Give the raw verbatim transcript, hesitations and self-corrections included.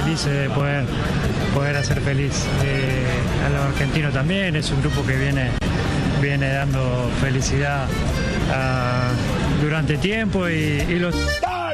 felices de poder, poder hacer feliz eh, a los argentinos también. Es un grupo que viene, viene dando felicidad uh, durante tiempo y, y los...